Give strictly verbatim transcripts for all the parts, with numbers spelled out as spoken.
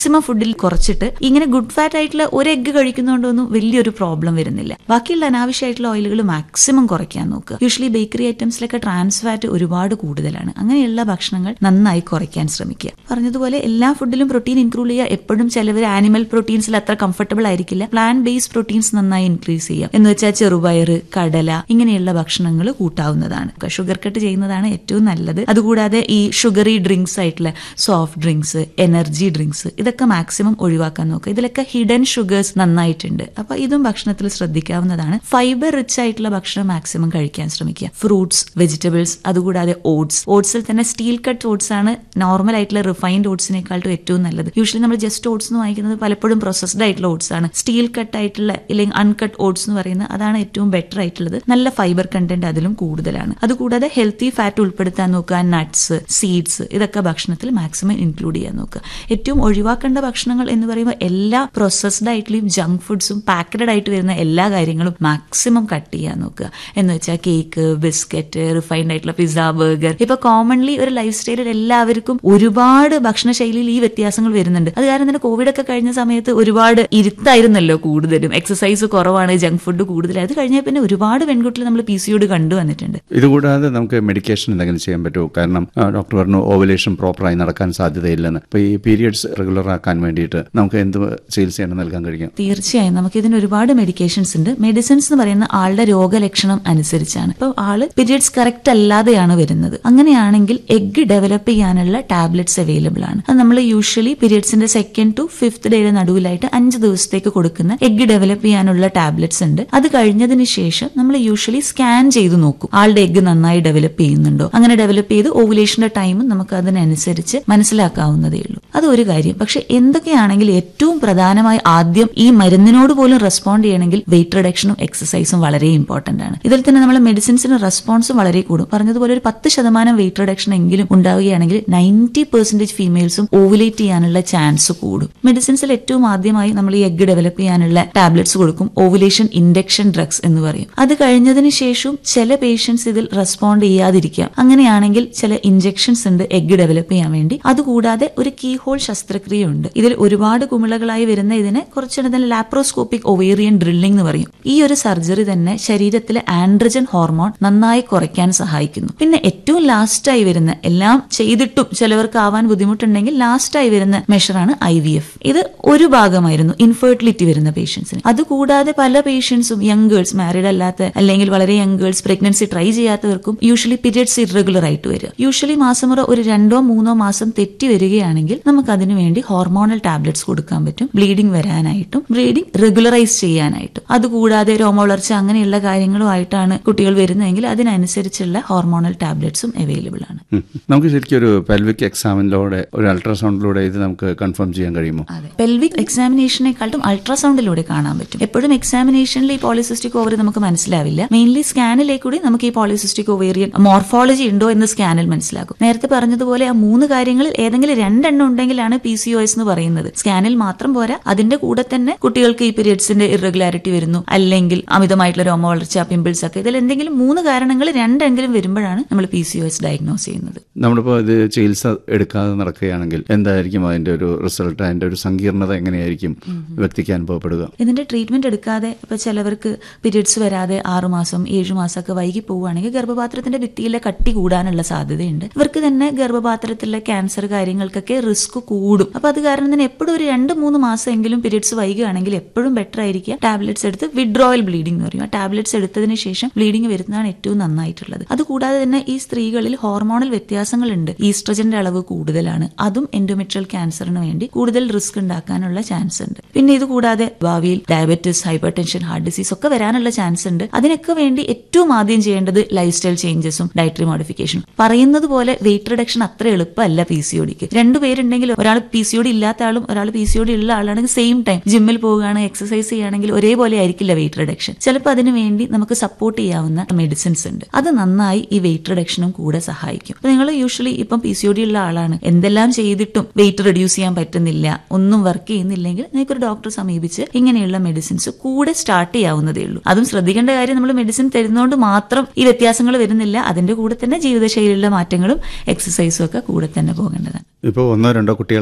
Maximum ഫുഡിൽ കുറച്ചിട്ട് ഇങ്ങനെ ഗുഡ് ഫാറ്റ് ആയിട്ടുള്ള ഒരു എഗ്ഗ് കഴിക്കുന്നതുകൊണ്ടൊന്നും വലിയൊരു പ്രോബ്ലം വരുന്നില്ല. ബാക്കിയുള്ള അനാവശ്യമായിട്ടുള്ള ഓയിലുകൾ മാക്സിമം കുറയ്ക്കാൻ നോക്കുക. യൂഷ്വലി ബേക്കറി ഐറ്റംസിലൊക്കെ ട്രാൻസ് ഫാറ്റ് ഒരുപാട് കൂടുതലാണ്. അങ്ങനെയുള്ള ഭക്ഷണങ്ങൾ നന്നായി കുറയ്ക്കാൻ ശ്രമിക്കുക. പറഞ്ഞതുപോലെ എല്ലാ ഫുഡിലും പ്രോട്ടീൻ ഇൻക്ലൂഡ് ചെയ്യുക. എപ്പോഴും ചിലവർ ആനിമൽ പ്രോട്ടീൻസിൽ അത്ര കംഫർട്ടബിൾ ആയിരിക്കില്ല. പ്ലാന്റ് ബേസ്ഡ് പ്രോട്ടീൻസ് നന്നായി ഇൻക്രീസ് ചെയ്യാം. എന്ന് വെച്ചാൽ ചെറുപയർ, കടല ഇങ്ങനെയുള്ള ഭക്ഷണങ്ങൾ കൂട്ടാവുന്നതാണ്. ഷുഗർ കട്ട് ചെയ്യുന്നതാണ് ഏറ്റവും നല്ലത്. അതുകൂടാതെ ഈ ഷുഗറി ഡ്രിങ്ക്സ് ആയിട്ടുള്ള സോഫ്റ്റ് ഡ്രിങ്ക്സ്, എനർജി ഡ്രിങ്ക്സ് ഇതൊക്കെ മാക്സിമം ഒഴിവാക്കാൻ നോക്കുക. ഇതിലൊക്കെ ഹിഡൻ ഷുഗേഴ്സ് നന്നായിട്ടുണ്ട്. അപ്പൊ ഇതും ഭക്ഷണത്തിൽ ശ്രദ്ധിക്കാവുന്നതാണ്. ഫൈബർ റിച്ച് ആയിട്ടുള്ള ഭക്ഷണം മാക്സിമം കഴിക്കാൻ ശ്രമിക്കുക. ഫ്രൂട്ട്സ്, വെജിറ്റബിൾസ്, അതുകൂടാതെ ഓട്സ്. ഓട്സിൽ തന്നെ സ്റ്റീൽ കട്ട് ഓട്സ് ആണ് നോർമൽ ആയിട്ടുള്ള റിഫൈൻഡ് ഓട്സിനേക്കാളും ഏറ്റവും നല്ലത്. യൂഷ്വലി നമ്മൾ ജസ്റ്റ് ഓട്സ് എന്ന് വാങ്ങിക്കുന്നത് പലപ്പോഴും പ്രോസസ്ഡ് ആയിട്ടുള്ള ഓട്സ് ആണ്. സ്റ്റീൽ കട്ട് ആയിട്ടുള്ള അല്ലെങ്കിൽ അൺകട്ട് ഓട്സ് എന്ന് പറയുന്നത് അതാണ് ഏറ്റവും ബെറ്റർ ആയിട്ടുള്ളത്. നല്ല ഫൈബർ കണ്ടന്റ് അതിലും കൂടുതലാണ്. അതുകൂടാതെ ഹെൽത്തി ഫാറ്റ് ഉൾപ്പെടുത്താൻ നോക്കുക. നട്ട്സ്, സീഡ്സ് ഇതൊക്കെ ഭക്ഷണത്തിൽ മാക്സിമം ഇൻക്ലൂഡ് ചെയ്യാൻ നോക്കുക. ഏറ്റവും ഒഴിവാക്കേണ്ട ഭക്ഷണങ്ങൾ എന്ന് പറയുമ്പോൾ എല്ലാ പ്രോസസ്ഡ് ആയിട്ടുള്ള ജങ്ക് ഫുഡ്സും പാക്കഡ് ആയിട്ട് വരുന്ന എല്ലാ കാര്യങ്ങളും മാക്സിമം കട്ട് ചെയ്യാൻ നോക്കുക. എന്ന് വെച്ചാൽ കേക്ക്, ബിസ്ക്കറ്റ്, റിഫൈൻഡ് ആയിട്ടുള്ള പിസ്സ, ബർഗർ. ഇപ്പൊ കോമൺലി ഒരു ലൈഫ് സ്റ്റൈലിൽ എല്ലാവർക്കും ഒരുപാട് ഭക്ഷണശൈലിയിൽ ഈ വ്യത്യാസങ്ങൾ വരുന്നുണ്ട്. അത് കാരണം തന്നെ കോവിഡ് ഒക്കെ കഴിഞ്ഞ സമയത്ത് ഒരുപാട് ഇരുത്തായിരുന്നല്ലോ കൂടുതലും. എക്സസൈസ് കുറവാണ്, ജങ്ക് ഫുഡ് കൂടുതലായി. അത് കഴിഞ്ഞാൽ പിന്നെ ഒരുപാട് പെൺകുട്ടികൾ നമ്മൾ പി സിയോട് കണ്ടുവന്നിട്ടുണ്ട്. ഇതുകൂടാതെ നമുക്ക് മെഡിക്കേഷൻ എന്തെങ്കിലും ചെയ്യാൻ പറ്റുമോ? കാരണം ഡോക്ടർ പറഞ്ഞു ഓവുലേഷൻ പ്രോപ്പറായി നടക്കാൻ സാധ്യതയില്ലെന്ന്. അപ്പൊ ഈ പീരിയഡ്സ് റെഗുലർ ആക്കാൻ വേണ്ടിയിട്ട് നമുക്ക് എന്ത് ചികിത്സയാണ് നൽകാൻ കഴിയും? തീർച്ചയായും നമുക്ക് ഇതിന് ഒരുപാട് മെഡിക്കേഷൻസ് ഉണ്ട്. മെഡിസിൻസ് എന്ന് പറയുന്ന ആളുടെ രോഗലക്ഷണം അനുസരിച്ചാണ്. ഇപ്പൊ ആള് പീരിയഡ്സ് കറക്റ്റ് അല്ലാതെയാണ് വരുന്നത്. അങ്ങനെയാണെങ്കിൽ എഗ് ഡെവലപ്പ് ചെയ്യാനുള്ള ടാബ്ലറ്റ്സ് അവൈലബിൾ ആണ്. അത് നമ്മൾ യൂഷ്വലി പീരിയഡ്സിന്റെ സെക്കൻഡ് ടു ഫിഫ്ത് ഡേയുടെ നടുവിലായിട്ട് അഞ്ച് ദിവസത്തേക്ക് കൊടുക്കുന്ന എഗ് ഡെവലപ്പ് ചെയ്യാനുള്ള ടാബ്ലറ്റ്സ് ഉണ്ട്. അത് കഴിഞ്ഞതിന് ശേഷം നമ്മൾ യൂഷ്വലി സ്കാൻ ചെയ്ത് നോക്കും ആളുടെ എഗ് നന്നായി ഡെവലപ്പ് ചെയ്യുന്നുണ്ടോ. അങ്ങനെ ഡെവലപ്പ് ചെയ്ത് ഓവുലേഷന്റെ ടൈമും നമുക്ക് അതിനനുസരിച്ച് മനസ്സിലാക്കാവുന്നതേ ഉള്ളൂ. അതൊരു കാര്യം. പക്ഷെ എന്തൊക്കെയാണെങ്കിൽ ഏറ്റവും പ്രധാനമായി ആദ്യം ഈ മരുന്നിനോട് പോലും റെസ്പോണ്ട് ചെയ്യണമെങ്കിൽ വെയിറ്റ് റിഡക്ഷനും എക്സസൈസും വളരെ ഇമ്പോർട്ടന്റ് ആണ്. ഇതിൽ തന്നെ നമ്മൾ മെഡിസിൻസിന് റെസ്പോൺസും വളരെ കൂടും. പറഞ്ഞതുപോലെ ഒരു പത്ത് ശതമാനം വെയിറ്റ് റിഡക്ഷൻ എങ്കിലും ഉണ്ടാവുകയാണെങ്കിൽ നയൻറ്റി പെർസെന്റേജ് ഫീമെയിൽസും ഓവുലേറ്റ് ചെയ്യാനുള്ള ചാൻസ് കൂടും. മെഡിസിൻസിൽ ഏറ്റവും ആദ്യമായി നമ്മൾ ഈ എഗ് ഡെവലപ്പ് ചെയ്യാനുള്ള ടാബ്ലറ്റ്സ് കൊടുക്കും. ഓവുലേഷൻ ഇൻഡക്ഷൻ ഡ്രഗ്സ് എന്ന് പറയും. അത് കഴിഞ്ഞതിന് ശേഷം ചില പേഷ്യൻസ് ഇതിൽ റെസ്പോണ്ട് ചെയ്യാതിരിക്കാം. അങ്ങനെയാണെങ്കിൽ ചില ഇഞ്ചെക്ഷൻസ് ഉണ്ട് എഗ് ഡെവലപ്പ് ചെയ്യാൻ വേണ്ടി. അതുകൂടാതെ ഒരു കീ ഹോൾ ശസ്ത്രക്രിയ ഉണ്ട്. ഇതിൽ ഒരുപാട് കുമിളകളായി വരുന്ന ഇതിനെ കുറച്ചിടത്തിൽ ലാപ്രോസ്കോപ്പിക് ഒവേറിയൻ ഡ്രില്ലിംഗ് എന്ന് പറയും. ഈ ഒരു സർജറി തന്നെ ശരീരത്തിലെ ആൻഡ്രജൻ ഹോർമോൺ നന്നായി കുറയ്ക്കാൻ സഹായിക്കുന്നു. പിന്നെ ഏറ്റവും ലാസ്റ്റായി വരുന്ന, എല്ലാം ചെയ്തിട്ടും ചിലവർക്ക് ആവാൻ ബുദ്ധിമുട്ടുണ്ടെങ്കിൽ ലാസ്റ്റായി വരുന്ന മെഷറാണ് ഐ വി എഫ്. ഇത് ഒരു ഭാഗമായിരുന്നു ഇൻഫെർട്ടിലിറ്റി വരുന്ന പേഷ്യൻസിന്. അതുകൂടാതെ പല പേഷ്യൻസും യങ് ഗേൾസ്, മാരീഡ് അല്ലാത്ത അല്ലെങ്കിൽ വളരെ young girls, pregnancy try ചെയ്യാത്തവർക്കും usually periods irregular ആയിട്ട് വരിക. യൂഷ്വലി മാസമുറ ഒരു രണ്ടോ മൂന്നോ മാസം തെറ്റി വരികയാണെങ്കിൽ നമുക്ക് അതിനു വേണ്ടി ഹോർമോണൽ ടാബ്ലറ്റ്സ് കൊടുക്കാൻ പറ്റും. ബ്ലീഡിംഗ് വരാനായിട്ടും ബ്ലീഡിംഗ് റെഗുലറൈസ് ചെയ്യാനായിട്ടും. അതുകൂടാതെ രോമവളർച്ച അങ്ങനെയുള്ള കാര്യങ്ങളുമായിട്ടാണ് കുട്ടികൾ വരുന്നതെങ്കിൽ അതിനനുസരിച്ചുള്ള ഹോർമോണൽ ടാബ്ലറ്റ്സും അവൈലബിൾ ആണ്. നമുക്ക് ശരിക്കും ഒരു പെൽവിക് എക്സാമിനിലൂടെ, ഒരു അൾട്രാസൗണ്ടിലൂടെ ഇത് നമുക്ക് കൺഫേം ചെയ്യാൻ കഴിയുമോ? അതെ, പെൽവിക് എക്സാമിനേഷനെക്കാളും അൾട്രാസൗണ്ടിലൂടെ കാണാൻ പറ്റും. എപ്പോഴും എക്സാമിനേഷനിൽ ഈ പോളിസിസ്റ്റിക് ഓവറി നമുക്ക് മനസ്സിലാവില്ല. മെയിൻലി സ്കാനിലേക്ക് കൂടി നമുക്ക് ഈ പോളിസിസ്റ്റിക് ഓവേറിയൻ മോർഫോളജി ഉണ്ടോ എന്ന് സ്കാനിൽ മനസ്സിലാക്കും. നേരത്തെ പറഞ്ഞതുപോലെ ആ മൂന്ന് കാര്യങ്ങളിൽ ഏതെങ്കിലും രണ്ടെണ്ണം ഉണ്ടെങ്കിലാണ് പി സി ഒ എസ് എന്ന് പറയുന്നത്. സ്കാനിൽ മാത്രം പോരാ, അതിന്റെ കൂടെ തന്നെ കുട്ടികൾക്ക് ഈ പീരിയഡ്സിന്റെ ഇറഗുലാരിറ്റി വരുന്നു, അല്ലെങ്കിൽ അമിതമായിട്ടുള്ള രോമവളർച്ച, പിമ്പിൾസ് ഒക്കെ, ഇതിൽ എന്തെങ്കിലും മൂന്ന് കാരണങ്ങൾ രണ്ടെങ്കിലും വരുമ്പോഴാണ് നമ്മൾ P C O S diagnose ചെയ്യുന്നത്. നമ്മളിപ്പോ ഇത് ചികിത്സ എടുക്കാതെ നടക്കുകയാണെങ്കിൽ എന്തായിരിക്കും അതിന്റെ ഒരു റിസൾട്ട്? അതിന്റെ ഒരു സങ്കീർണത എങ്ങനെയായിരിക്കും വ്യക്തിക്ക് അനുഭവപ്പെടുക? ഇതിന്റെ ട്രീറ്റ്മെന്റ് എടുക്കാതെ ഇപ്പൊ ചിലവർക്ക് പീരിയഡ്സ് വരാതെ ആറുമാസം ഏഴു മാസമൊക്കെ വൈകി പോവുകയാണെങ്കിൽ ഗർഭപാത്രത്തിന്റെ ഭിത്തിയിലെ കട്ടി കൂടാനുള്ള സാധ്യതയുണ്ട്. ഇവർക്ക് തന്നെ ഗർഭപാത്രത്തിലെ ക്യാൻസർ കാര്യങ്ങൾക്കൊക്കെ റിസ്ക് കൂടും. അപ്പൊ അത് കാരണം തന്നെ എപ്പോഴും ഒരു രണ്ട് മൂന്ന് മാസം എങ്കിലും പീരിയഡ്സ് വൈകുകയാണെങ്കിൽ എപ്പോഴും ബെറ്റർ ആയിരിക്കുക ടാബ്ലറ്റ്സ് എടുത്ത് വിഡ്രോവൽ ബ്ലീഡിംഗ് എന്ന് പറയും. ആ ടാബ്ലറ്റ്സ് എടുത്തതിന് ശേഷം ബ്ലീഡിംഗ് വരുന്നതാണ് ഏറ്റവും നന്നായിട്ടുള്ളത്. അതുകൂടാതെ തന്നെ ഈ സ്ത്രീകളിൽ ഹോർമോണൽ വ്യത്യാസങ്ങളുണ്ട്. ഈസ്ട്രജന്റെ അളവ് കൂടുതലാണ്. അതും എൻഡോമെട്രിയൽ ക്യാൻസറിന് വേണ്ടി കൂടുതൽ റിസ്ക് ഉണ്ടാക്കാനുള്ള ചാൻസ് ഉണ്ട്. പിന്നെ ഇത് കൂടാതെ ഭാവിയിൽ diabetes, hyper tension, heart disease ഒക്കെ വരാനുള്ള ചാൻസ് ഉണ്ട്. അതിനൊക്കെ വേണ്ടി ഏറ്റവും ആദ്യം ചെയ്യേണ്ടത് ലൈഫ് സ്റ്റൈൽ ചേഞ്ചസും ഡയറ്ററി മോഡിഫിക്കേഷനും. പറയുന്നത് പോലെ വെയിറ്റ് റിഡക്ഷൻ അത്ര എളുപ്പമല്ല പി സി ഒ ഡിക്ക്. രണ്ടുപേരുണ്ടെങ്കിൽ ഒരാൾ പി സി ഒ ഡി ഇല്ലാത്ത ആളും ഒരാൾ പി സി ഒ ഡി ഉള്ള ആളാണെങ്കിൽ സെയിം ടൈം ജിമ്മിൽ പോവുകയാണ്, എക്സസൈസ് ചെയ്യുകയാണെങ്കിൽ ഒരേപോലെ ആയിരിക്കില്ല വെയിറ്റ് റിഡക്ഷൻ. ചിലപ്പോൾ അതിന് വേണ്ടി നമുക്ക് സപ്പോർട്ട് ചെയ്യാവുന്ന മെഡിസിൻസ് ഉണ്ട്. അത് നന്നായി ഈ വെയിറ്റ് റിഡക്ഷനും കൂടെ സഹായിക്കും. നിങ്ങൾ യൂഷ്വലി ഇപ്പം പി സി ഒ ഡി ഉള്ള ആളാണ്, എന്തെല്ലാം ചെയ്തിട്ടും വെയിറ്റ് റെഡ്യൂസ് ചെയ്യാൻ പറ്റുന്നില്ല, ഒന്നും വർക്ക് ചെയ്യുന്നില്ലെങ്കിൽ നിങ്ങൾക്കൊരു ഡോക്ടറെ സമീപിച്ച് ഇങ്ങനെയുള്ള മെഡിസിൻസ് കൂടെ സ്റ്റാർട്ട് ചെയ്യാവുന്നതേ ഉള്ളൂ. അതും ശ്രദ്ധിക്കേണ്ട കാര്യം, നമ്മൾ മെഡിസിൻ തരുന്നതുകൊണ്ട് മാത്രം ഈ വ്യത്യാസങ്ങൾ വരുന്നില്ല. അതിന്റെ കൂടെ തന്നെ ജീവിതശൈലിയിലുള്ള മാറ്റങ്ങളും എക്സസൈസും ഒക്കെ കൂടെ തന്നെ പോകേണ്ടതാണ്. ഇപ്പോൾ ഒന്നോ രണ്ടോ കുട്ടികളായ ശേഷം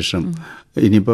ശേഷം ഇനിയിപ്പോൾ